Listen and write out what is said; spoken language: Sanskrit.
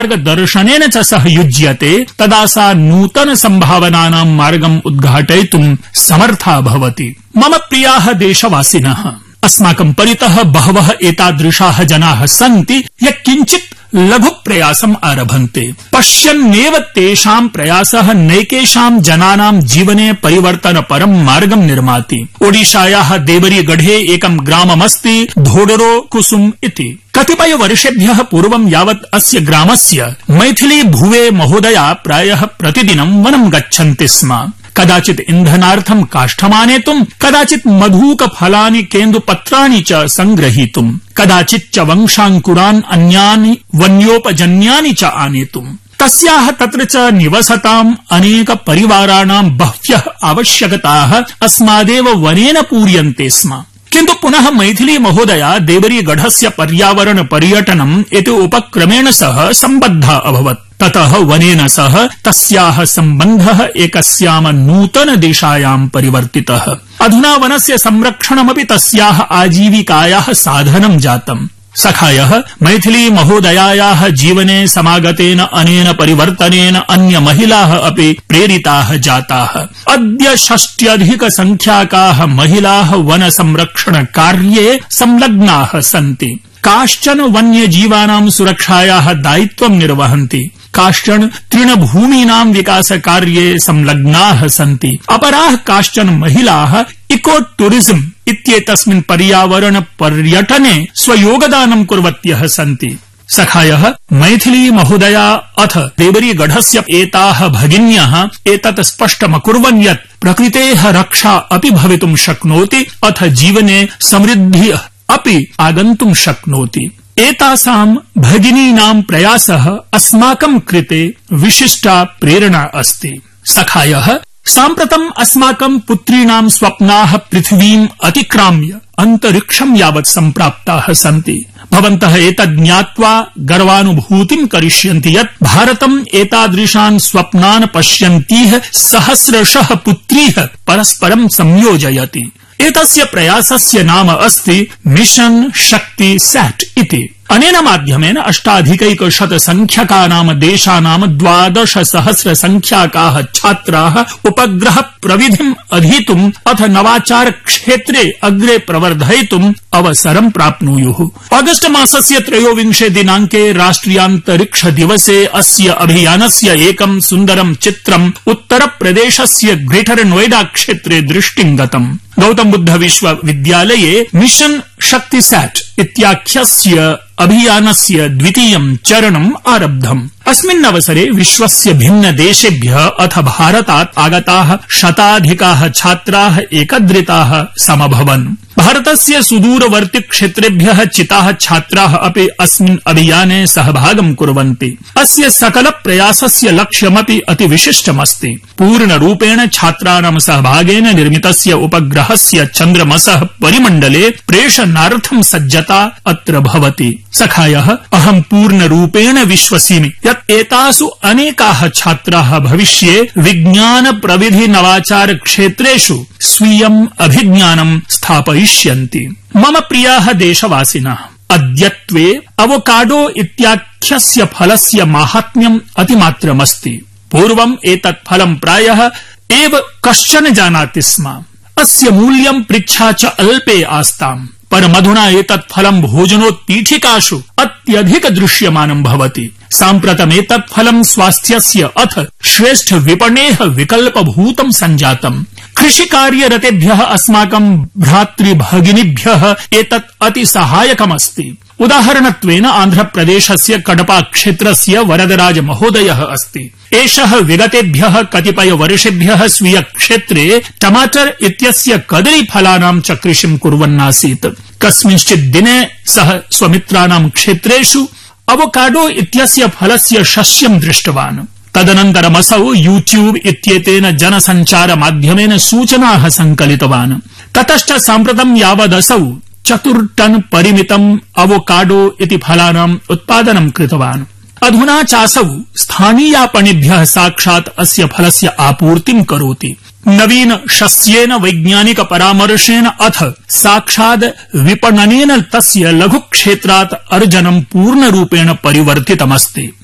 दर्शनेन च सह युज्यते तदा सा नूतन संभावनानां मार्गम् उद्घाटयितुं समर्था भवति। मम प्रियाः देशवासिनः, अस्माकं परितः बहवः एतादृशाः जनाः सन्ति ये किञ्चित् लघु प्रयासम् आरभन्ते। पश्यन्नेव तेषां प्रयासः नैकेषां जनानां जीवने परिवर्तनपरं मार्गं निर्माति। ओडिशायाः देवरीगढे एकं ग्राममस्ति धोडरो कुसुम इति। कतिपय वर्षेभ्यः पूर्वं यावत् अस्य ग्रामस्य मैथिली भुवे महोदया प्रायः प्रतिदिनं वनं गच्छन्ति स्म। कदाचित् इन्धनार्थं काष्ठमानेतुं, कदाचित् मधुकफलानि केन्दुपत्राणि च संग्रहीतुं, कदाचित् च वंशाङ्कुरान् अन्यानि वन्योपजन्यानि च आनेतुं। तस्याः तत्र च निवसताम् अनेक परिवाराणां बह्व्यः आवश्यकताः अस्मादेव वनेन पूर्यन्ते स्म। किन्तु पुनः मैथिली महोदया देवरीगढस्य पर्यावरण पर्यटनम् इति उपक्रमेण सह सम्बद्धा अभवत्। ततः वनेन सह तस्याः सम्बन्धः एकस्याम नूतन दिशायां परिवर्तितः। अधुना वनस्य संरक्षणमपि तस्याः आजीविकायाः साधनं जातम्। सखायः मैथिली महोदयायाः जीवने समागतेन अनेन परिवर्तनेन अन्य महिलाः अपि प्रेरिताः जाताः। अद्य 60 संख्याकाः महिलाः वन संरक्षण कार्ये संलग्नाः सन्ति। काश्चन वन्यजीवानां सुरक्षायाः दायित्वं निर्वहन्ति, काश्चन तृणभूमीनां विकास कार्ये संलग्नाः सन्ति, अपराः काश्चन महिलाः इको टूरिज्म इत्येतस्मिन् पर्यावरण पर्यटने स्वयोगदानं कुर्वत्यः सन्ति। सखायः मैथिली महोदया अथ देवरीगढस्य एताः भगिन्यः एतत् स्पष्टमकुर्वन् यत् प्रकृतेः रक्षा अपि भवितुं शक्नोति, अथ जीवने समृद्धिः अपि आगन्तुं शक्नोति। एतासां भगिनीनां प्रयासः अस्माकं कृते विशिष्टा प्रेरणा अस्ति। सखायः, साम्प्रतम् अस्माकं पुत्रीणां स्वप्नाः पृथिवीम् अतिक्राम्य अन्तरिक्षं यावत् सम्प्राप्ताः सन्ति। भवन्तः एतत् ज्ञात्वा गर्वानुभूतिं करिष्यन्ति यत् भारतम् एतादृशान् स्वप्नान् पश्यन्तीः सहस्रशः पुत्रीः परस्परं संयोजयति। एतस्य प्रयासस्य नाम अस्ति मिशन शक्ति सैट इति। अनेन माध्यमेन 8,100 संख्याकानां देशानां 12,000 संख्याकाः छात्राः उपग्रह प्रविधिम् अधीतुम् अथ नवाचार क्षेत्रे अग्रे प्रवर्धयितुम् अवसरं प्राप्नुयुः। ऑगस्ट मासस्य 23 दिनाङ्के राष्ट्रियान्तरिक्ष दिवसे अस्य अभियानस्य एकं सुन्दरं चित्रम् उत्तरप्रदेशस्य ग्रेटर नोएडा क्षेत्रे दृष्टिं गतम्। गौतम बुद्ध विश्वविद्यालये मिशन शक्ति सैट इत्याख्यस्य अभियानस्य द्वितीयं चरणम् आरब्धम्। अस्मिन् अवसरे विश्वस्य भिन्न देशेभ्यः अथ भारतात् आगताः शताधिकाः छात्राः एकत्रिताः समभवन्। भारतस्य सुदूरवर्ति क्षेत्रेभ्यः चिताः छात्राः अपि अस्मिन् अभियाने सहभागं कुर्वन्ति। अस्य सकल प्रयासस्य लक्ष्यमपि अति विशिष्टमस्ति। पूर्णरूपेण छात्राणां सहभागेन निर्मितस्य उपग्रहस्य चन्द्रमसः परिमण्डले प्रेषणार्थं सज्जता अत्र भवति। सखायः, अहं पूर्णरूपेण विश्वसिमि यत् एतासु अनेकाः छात्राः भविष्ये विज्ञान प्रविधि नवाचार क्षेत्रेषु स्वीयम् अभिज्ञानं स्थापयिष्यन्ति। मम प्रियाः देशवासिनः, अद्यत्वे अवोकाडो इत्याख्यस्य फलस्य माहात्म्यम् अतिमात्रमस्ति। पूर्वम् एतत् फलं प्रायः एव कश्चन जानाति स्म। अस्य मूल्यं पृच्छा च अल्पे आस्ताम्, परमधुना एतत् फलं भोजनोत्पीठिकासु अत्यधिक दृश्यमानं भवति। साम्प्रतमेतत् फलं स्वास्थ्यस्य अथ श्रेष्ठ विपणेः विकल्पभूतं सञ्जातम्। कृषिकार्यरतेभ्यः अस्माकं भ्रातृभगिनीभ्यः एतत् अति सहायकमस्ति। उदाहरणत्वेन आन्ध्रप्रदेशस्य कडपा क्षेत्रस्य वरदराज महोदयः अस्ति। एषः विगतेभ्यः कतिपय वर्षेभ्यः स्वीय क्षेत्रे टमाटर इत्यस्य कदलीफलानां च कृषिं कुर्वन्नासीत्। कस्मिंश्चित् दिने सः स्वमित्राणां क्षेत्रेषु अवोकाडो इत्यस्य फलस्य शस्यं दृष्टवान्। तदनन्तरमसौ यूट्यूब इत्येतेन जनसञ्चार माध्यमेन सूचनाः सङ्कलितवान्। ततश्च साम्प्रतं यावदसौ 4 टन परिमितम् अवोकाडो इति फलानाम् उत्पादनं कृतवान्। अधुना चासौ स्थानीयापणिभ्यः साक्षात् अस्य फलस्य आपूर्तिं करोति। नवीन शस्येन वैज्ञानिक परामर्शेन अथ साक्षात् विपणनेन तस्य लघुक्षेत्रात् अर्जनं पूर्णरूपेण परिवर्तितमस्ति।